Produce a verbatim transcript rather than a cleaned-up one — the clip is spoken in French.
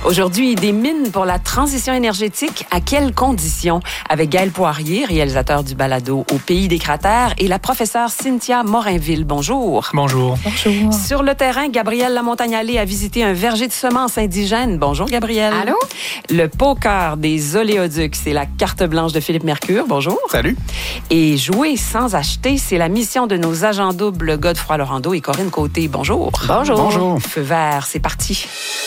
Aujourd'hui, des mines pour la transition énergétique, à quelles conditions? Avec Gaël Poirier, réalisateur du balado Au pays des cratères, et la professeure Cynthia Morinville. Bonjour. Bonjour. Bonjour. Sur le terrain, Gabrielle Lamontagne-Allé a visité un verger de semences indigènes. Bonjour, Gabrielle. Allô? Le poker des oléoducs, c'est la carte blanche de Philippe Mercure. Bonjour. Salut. Et jouer sans acheter, c'est la mission de nos agents doubles Godefroy Laurando et Corinne Côté. Bonjour. Bonjour. Bonjour. Feu vert, c'est parti.